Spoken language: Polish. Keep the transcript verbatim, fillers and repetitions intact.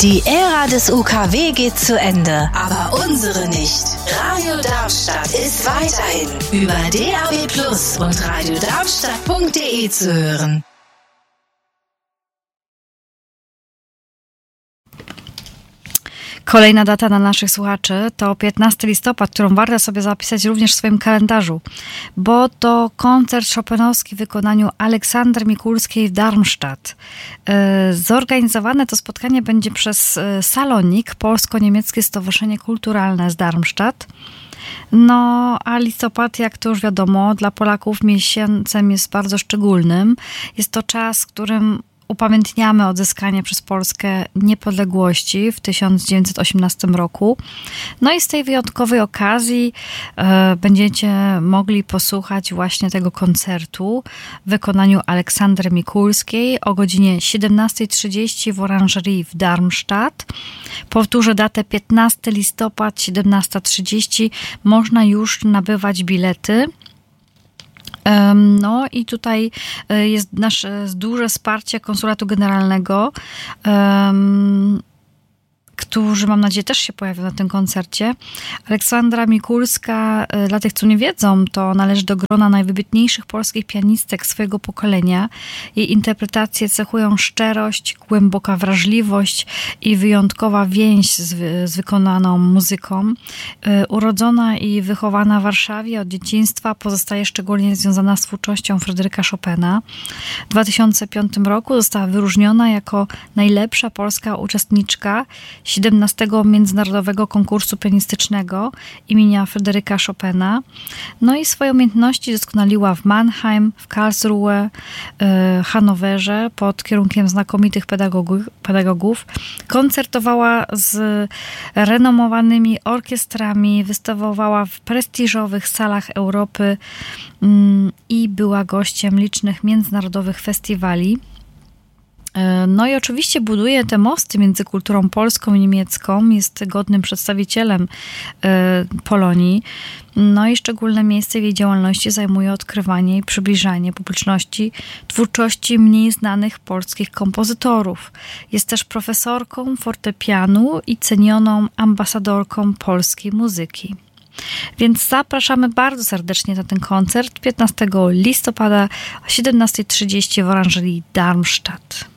Die Ära des U K W geht zu Ende, aber unsere nicht. Radio Darmstadt ist weiterhin über D A B Plus und radiodarmstadt punkt de zu hören. Kolejna data dla naszych słuchaczy to piętnasty listopada, którą warto sobie zapisać również w swoim kalendarzu, bo to koncert chopinowski w wykonaniu Aleksandry Mikulskiej w Darmstadt. Zorganizowane to spotkanie będzie przez Salonik, Polsko-Niemieckie Stowarzyszenie Kulturalne z Darmstadt. No, a listopad, jak to już wiadomo, dla Polaków miesiącem jest bardzo szczególnym. Jest to czas, w którym upamiętniamy odzyskanie przez Polskę niepodległości w tysiąc dziewięćset osiemnastym roku. No i z tej wyjątkowej okazji e, będziecie mogli posłuchać właśnie tego koncertu w wykonaniu Aleksandry Mikulskiej o godzinie siedemnasta trzydzieści w Oranżerii w Darmstadt. Powtórzę datę piętnasty listopada, siedemnasta trzydzieści. Można już nabywać bilety. No i tutaj jest nasze duże wsparcie Konsulatu Generalnego, którzy, mam nadzieję, też się pojawią na tym koncercie. Aleksandra Mikulska, dla tych, co nie wiedzą, to należy do grona najwybitniejszych polskich pianistek swojego pokolenia. Jej interpretacje cechują szczerość, głęboka wrażliwość i wyjątkowa więź z, z wykonaną muzyką. Urodzona i wychowana w Warszawie od dzieciństwa, pozostaje szczególnie związana z twórczością Fryderyka Chopina. W dwa tysiące piątym roku została wyróżniona jako najlepsza polska uczestniczka siedemnastego Międzynarodowego Konkursu Pianistycznego imienia Fryderyka Chopina. No i swoje umiejętności doskonaliła w Mannheim, w Karlsruhe, yy, Hanowerze pod kierunkiem znakomitych pedagogów, pedagogów. Koncertowała z renomowanymi orkiestrami, występowała w prestiżowych salach Europy yy, i była gościem licznych międzynarodowych festiwali. No i oczywiście buduje te mosty między kulturą polską i niemiecką, jest godnym przedstawicielem Polonii. No i szczególne miejsce w jej działalności zajmuje odkrywanie i przybliżanie publiczności twórczości mniej znanych polskich kompozytorów. Jest też profesorką fortepianu i cenioną ambasadorką polskiej muzyki. Więc zapraszamy bardzo serdecznie na ten koncert piętnastego listopada o siedemnasta trzydzieści w Oranżerii Darmstadt.